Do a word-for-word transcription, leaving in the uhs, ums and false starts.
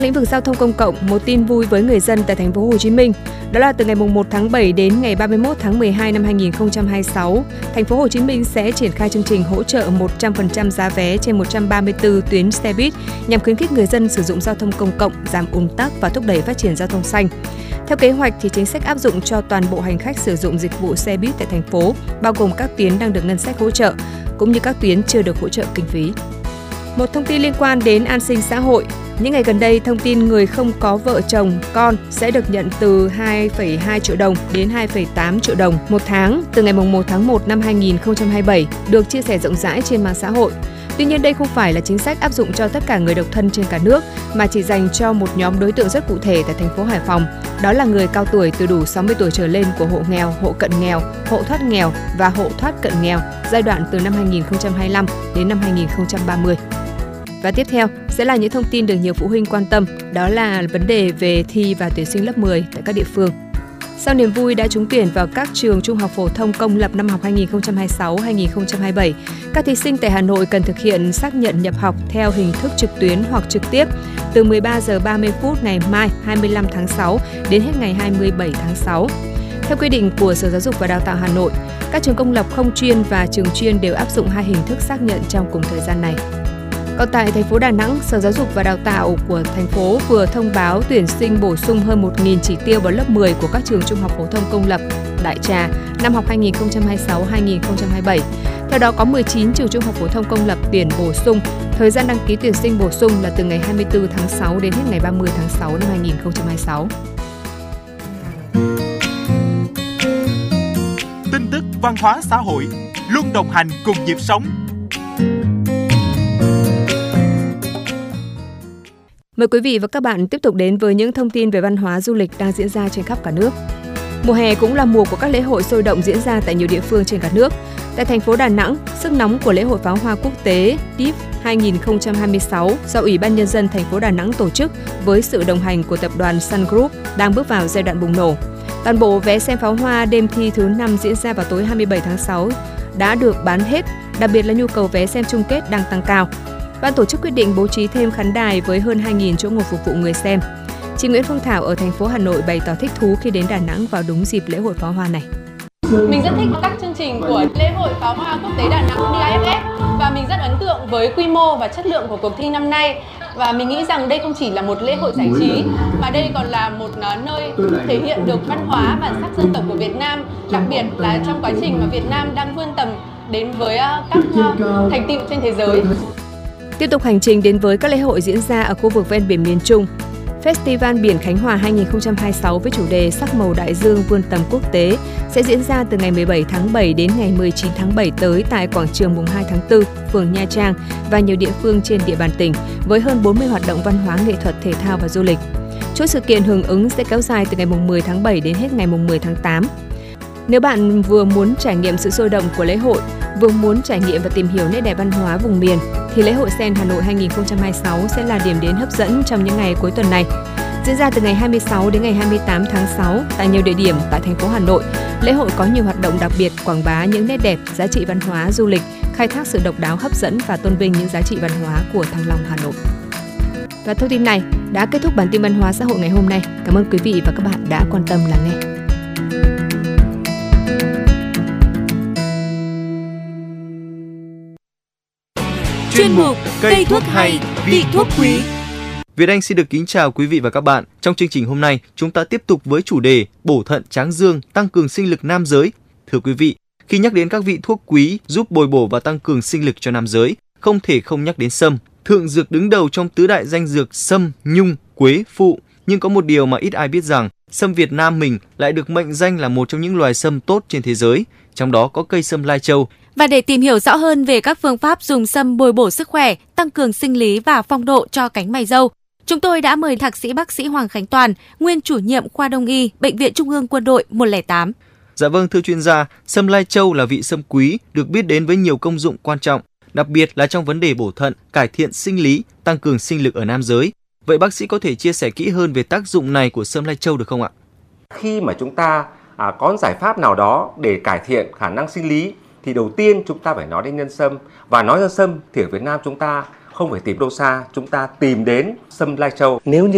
Lĩnh vực giao thông công cộng, một tin vui với người dân tại thành phố Hồ Chí Minh, đó là từ ngày mùng một tháng bảy đến ngày ba mươi mốt tháng mười hai năm hai nghìn không trăm hai mươi sáu, thành phố Hồ Chí Minh sẽ triển khai chương trình hỗ trợ một trăm phần trăm giá vé trên một trăm ba mươi tư tuyến xe buýt nhằm khuyến khích người dân sử dụng giao thông công cộng, giảm ùn tắc và thúc đẩy phát triển giao thông xanh. Theo kế hoạch thì chính sách áp dụng cho toàn bộ hành khách sử dụng dịch vụ xe buýt tại thành phố, bao gồm các tuyến đang được ngân sách hỗ trợ cũng như các tuyến chưa được hỗ trợ kinh phí. Một thông tin liên quan đến an sinh xã hội. Những ngày gần đây, thông tin người không có vợ chồng, con sẽ được nhận từ hai phẩy hai triệu đồng đến hai phẩy tám triệu đồng một tháng từ ngày mùng một tháng một năm hai nghìn không trăm hai mươi bảy được chia sẻ rộng rãi trên mạng xã hội. Tuy nhiên, đây không phải là chính sách áp dụng cho tất cả người độc thân trên cả nước, mà chỉ dành cho một nhóm đối tượng rất cụ thể tại thành phố Hải Phòng. Đó là người cao tuổi từ đủ sáu mươi tuổi trở lên của hộ nghèo, hộ cận nghèo, hộ thoát nghèo và hộ thoát cận nghèo giai đoạn từ năm hai nghìn không trăm hai mươi lăm đến năm hai nghìn không trăm ba mươi. Và tiếp theo sẽ là những thông tin được nhiều phụ huynh quan tâm, đó là vấn đề về thi và tuyển sinh lớp mười tại các địa phương. Sau niềm vui đã trúng tuyển vào các trường trung học phổ thông công lập năm học hai nghìn không trăm hai mươi sáu hai nghìn không trăm hai mươi bảy, các thí sinh tại Hà Nội cần thực hiện xác nhận nhập học theo hình thức trực tuyến hoặc trực tiếp từ mười ba giờ ba mươi phút ngày mai hai mươi lăm tháng sáu đến hết ngày hai mươi bảy tháng sáu. Theo quy định của Sở Giáo dục và Đào tạo Hà Nội, các trường công lập không chuyên và trường chuyên đều áp dụng hai hình thức xác nhận trong cùng thời gian này. Còn tại thành phố Đà Nẵng, Sở Giáo dục và Đào tạo của thành phố vừa thông báo tuyển sinh bổ sung hơn một nghìn chỉ tiêu vào lớp mười của các trường trung học phổ thông công lập Đại Trà năm học hai nghìn không trăm hai mươi sáu hai nghìn không trăm hai mươi bảy. Theo đó có mười chín trường trung học phổ thông công lập tuyển bổ sung. Thời gian đăng ký tuyển sinh bổ sung là từ ngày hai mươi tư tháng sáu đến hết ngày ba mươi tháng sáu năm hai nghìn không trăm hai mươi sáu. Tin tức văn hóa xã hội luôn đồng hành cùng nhịp sống. Mời quý vị và các bạn tiếp tục đến với những thông tin về văn hóa du lịch đang diễn ra trên khắp cả nước. Mùa hè cũng là mùa của các lễ hội sôi động diễn ra tại nhiều địa phương trên cả nước. Tại thành phố Đà Nẵng, sức nóng của lễ hội pháo hoa quốc tế đê i ép hai nghìn không trăm hai mươi sáu do Ủy ban Nhân dân thành phố Đà Nẵng tổ chức với sự đồng hành của tập đoàn Sun Group đang bước vào giai đoạn bùng nổ. Toàn bộ vé xem pháo hoa đêm thi thứ năm diễn ra vào tối hai mươi bảy tháng sáu đã được bán hết, đặc biệt là nhu cầu vé xem chung kết đang tăng cao. Ban tổ chức quyết định bố trí thêm khán đài với hơn hai nghìn chỗ ngồi phục vụ người xem. Chị Nguyễn Phương Thảo ở thành phố Hà Nội bày tỏ thích thú khi đến Đà Nẵng vào đúng dịp lễ hội pháo hoa này. Mình rất thích các chương trình của lễ hội pháo hoa quốc tế Đà Nẵng đê i ép ép và mình rất ấn tượng với quy mô và chất lượng của cuộc thi năm nay. Và mình nghĩ rằng đây không chỉ là một lễ hội giải trí mà đây còn là một nơi thể hiện được văn hóa bản sắc dân tộc của Việt Nam, đặc biệt là trong quá trình mà Việt Nam đang vươn tầm đến với các thành tựu trên thế giới. Tiếp tục hành trình đến với các lễ hội diễn ra ở khu vực ven biển miền Trung. Festival Biển Khánh Hòa hai nghìn không trăm hai mươi sáu với chủ đề Sắc màu đại dương vươn tầm quốc tế sẽ diễn ra từ ngày mười bảy tháng bảy đến ngày mười chín tháng bảy tới tại quảng trường mùng hai tháng tư, phường Nha Trang và nhiều địa phương trên địa bàn tỉnh với hơn bốn mươi hoạt động văn hóa, nghệ thuật, thể thao và du lịch. Chuỗi sự kiện hưởng ứng sẽ kéo dài từ ngày mùng mười tháng bảy đến hết ngày mùng mười tháng tám. Nếu bạn vừa muốn trải nghiệm sự sôi động của lễ hội, vừa muốn trải nghiệm và tìm hiểu nét đẹp văn hóa vùng miền, thì lễ hội Sen Hà Nội hai nghìn không trăm hai mươi sáu sẽ là điểm đến hấp dẫn trong những ngày cuối tuần này. Diễn ra từ ngày hai mươi sáu đến ngày hai mươi tám tháng sáu tại nhiều địa điểm tại thành phố Hà Nội, lễ hội có nhiều hoạt động đặc biệt quảng bá những nét đẹp, giá trị văn hóa, du lịch, khai thác sự độc đáo hấp dẫn và tôn vinh những giá trị văn hóa của Thăng Long, Hà Nội. Và thông tin này đã kết thúc bản tin văn hóa xã hội ngày hôm nay. Cảm ơn quý vị và các bạn đã quan tâm lắng nghe. Chuyên mục Cây thuốc hay, vị thuốc quý. Việt Anh xin được kính chào quý vị và các bạn. Trong chương trình hôm nay, chúng ta tiếp tục với chủ đề bổ thận tráng dương, tăng cường sinh lực nam giới. Thưa quý vị, khi nhắc đến các vị thuốc quý giúp bồi bổ và tăng cường sinh lực cho nam giới, không thể không nhắc đến sâm. Thượng dược đứng đầu trong tứ đại danh dược sâm, nhung, quế, phụ. Nhưng có một điều mà ít ai biết rằng, sâm Việt Nam mình lại được mệnh danh là một trong những loài sâm tốt trên thế giới. Trong đó có cây sâm Lai Châu. Và để tìm hiểu rõ hơn về các phương pháp dùng sâm bồi bổ sức khỏe, tăng cường sinh lý và phong độ cho cánh mày râu, chúng tôi đã mời thạc sĩ bác sĩ Hoàng Khánh Toàn, nguyên chủ nhiệm khoa Đông y, Bệnh viện Trung ương Quân đội một không tám. Dạ vâng, thưa chuyên gia, sâm Lai Châu là vị sâm quý được biết đến với nhiều công dụng quan trọng, đặc biệt là trong vấn đề bổ thận, cải thiện sinh lý, tăng cường sinh lực ở nam giới. Vậy bác sĩ có thể chia sẻ kỹ hơn về tác dụng này của sâm Lai Châu được không ạ? Khi mà chúng ta à, có giải pháp nào đó để cải thiện khả năng sinh lý thì đầu tiên chúng ta phải nói đến nhân sâm. Và nói đến sâm thì ở Việt Nam chúng ta không phải tìm đâu xa, chúng ta tìm đến sâm Lai Châu. Nếu như